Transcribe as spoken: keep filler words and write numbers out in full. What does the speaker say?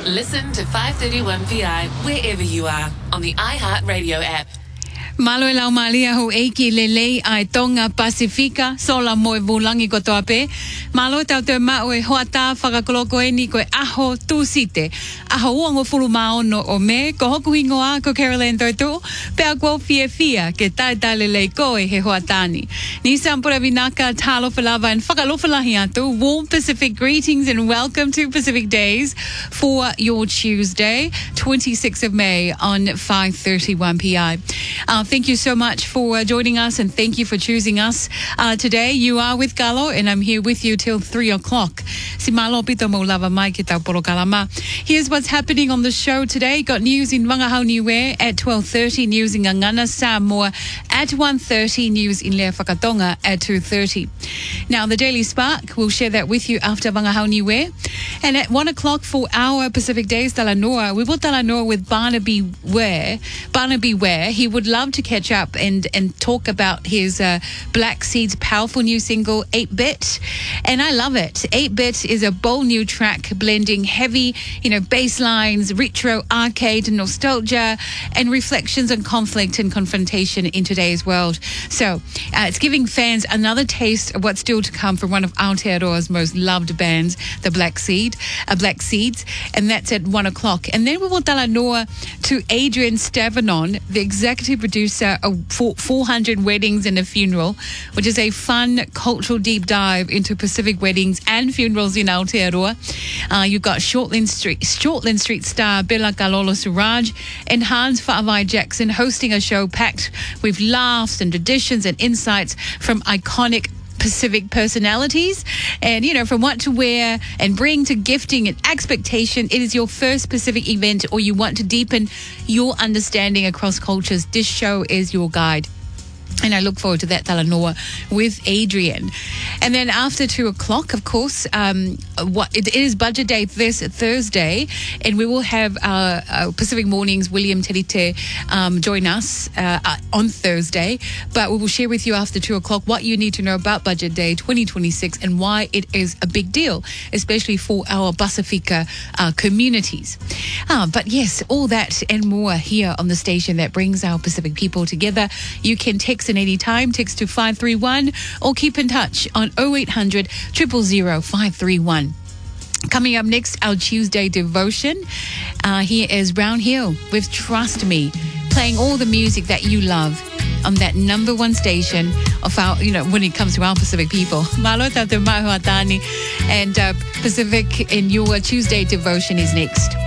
Listen to five thirty-one P I wherever you are on the iHeartRadio app. Malo lau malia ho eiki lelei ai Tonga Pasifika sola moe vulangi ko toape. Malo tau te mao e hoata whakakoloko e ni koe aho tūsite. Aho uango furu maono o me, ko hoku hingoa ko Caroline Toto, pea kua fia fia ke tai tai lelei koe he hoatani. Ni sampura vinaka talo falava and whakalofalahi atu. Warm Pacific greetings and welcome to Pacific Days for your Tuesday, twenty-sixth of May on five thirty-one P I. Uh, Thank you so much for uh, joining us and thank you for choosing us. Uh, today you are with Galo and I'm here with you till three o'clock. Si malo pito mo lava mai ki tau poro kalama. Here's what's happening on the show today. Got news in Wangahau Niue at twelve thirty, news in Ngangana Samoa at one thirty, news in Lea Whakatonga at two thirty. Now the Daily Spark, we'll share that with you after Wangahau Niue. And at one o'clock for our Pacific Days Talanoa, we will Talanoa with Barnaby Ware. Barnaby Ware, he would love to catch up and, and talk about his uh, Black Seeds powerful new single, eight bit. And I love it. eight bit is a bold new track blending heavy, you know, bass lines, retro arcade, nostalgia, and reflections on conflict and confrontation in today's world. So uh, it's giving fans another taste of what's still to come from one of Aotearoa's most loved bands, the Black Seed, uh, Black Seeds. And that's at one o'clock. And then we will talanoa to Adrian Stavanon, the executive producer of four hundred Weddings and a Funeral, which is a fun cultural deep dive into Pacific weddings and funerals in Aotearoa. Uh, you've got Shortland Street, Shortland Street star Bella Kalolo Suraj and Hans Fa'avai Jackson hosting a show packed with laughs and traditions and insights from iconic Pacific personalities. And, you know, from what to wear and bring to gifting and expectation, it is your first Pacific event or you want to deepen your understanding across cultures. This show is your guide. And I look forward to that talanoa with Adrian. And then after two o'clock, of course, um, what it is budget day this Thursday, and we will have uh, uh, Pacific Mornings William Terite um, join us uh, uh, on Thursday. But we will share with you after two o'clock what you need to know about Budget Day twenty twenty-six and why it is a big deal, especially for our Pasifika uh, communities. Uh, but yes, all that and more here on the station that brings our Pacific people together. You can text in any time, text to five three one or keep in touch on oh eight hundred, zero zero zero, five three one. Coming up next, our Tuesday devotion. Uh, here is Brown Hill with Trust Me, playing all the music that you love on that number one station of our, you know, when it comes to our Pacific people. Malo Tatu Mahuatani and uh, Pacific in your Tuesday devotion is next.